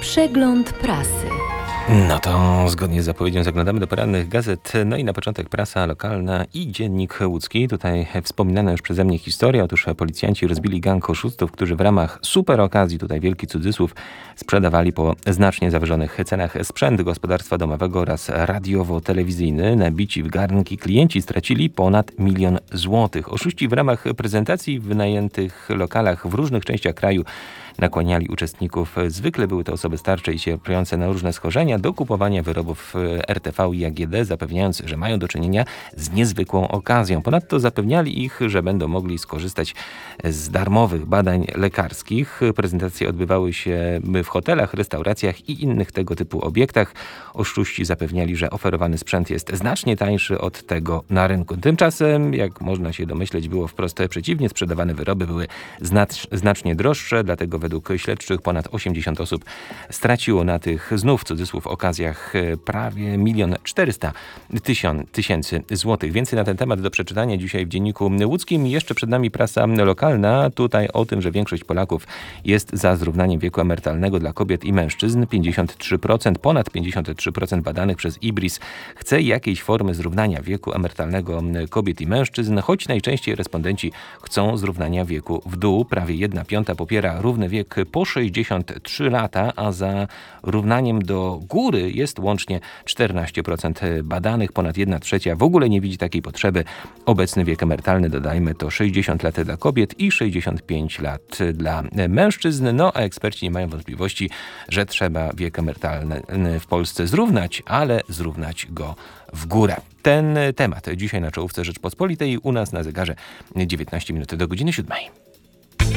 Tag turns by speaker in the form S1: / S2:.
S1: Przegląd prasy.
S2: No to zgodnie z zapowiedzią zaglądamy do porannych gazet. No i na początek prasa lokalna i Dziennik Łódzki. Tutaj wspominana już przeze mnie historia. Otóż policjanci rozbili gang oszustów, którzy w ramach super okazji, tutaj wielki cudzysłów, sprzedawali po znacznie zawyżonych cenach sprzęt gospodarstwa domowego oraz radiowo-telewizyjny. Nabici w garnki klienci stracili ponad 1 000 000 złotych. Oszuści w ramach prezentacji w wynajętych lokalach w różnych częściach kraju nakłaniali uczestników. Zwykle były to osoby starsze i cierpiące na różne schorzenia do kupowania wyrobów RTV i AGD, zapewniając, że mają do czynienia z niezwykłą okazją. Ponadto zapewniali ich, że będą mogli skorzystać z darmowych badań lekarskich. Prezentacje odbywały się w hotelach, restauracjach i innych tego typu obiektach. Oszuści zapewniali, że oferowany sprzęt jest znacznie tańszy od tego na rynku. Tymczasem, jak można się domyśleć, było wprost przeciwnie. Sprzedawane wyroby były znacznie droższe, dlatego według śledczych ponad 80 osób straciło na tych, znów cudzysłów, okazjach prawie 1 400 000 złotych. Więcej na ten temat do przeczytania dzisiaj w Dzienniku Łódzkim. Jeszcze przed nami prasa lokalna. Tutaj o tym, że większość Polaków jest za zrównaniem wieku emerytalnego dla kobiet i mężczyzn. 53%, ponad 53% badanych przez IBRIS chce jakiejś formy zrównania wieku emerytalnego kobiet i mężczyzn, choć najczęściej respondenci chcą zrównania wieku w dół. Prawie 1/5 popiera równy wiek po 63 lata, a za równaniem do góry jest łącznie 14% badanych. Ponad 1/3 w ogóle nie widzi takiej potrzeby. Obecny wiek emerytalny, dodajmy, to 60 lat dla kobiet i 65 lat dla mężczyzn. No a eksperci nie mają wątpliwości, że trzeba wiek emerytalny w Polsce zrównać, ale zrównać go w górę. Ten temat dzisiaj na czołówce Rzeczpospolitej, u nas na zegarze 19 minut do godziny 7.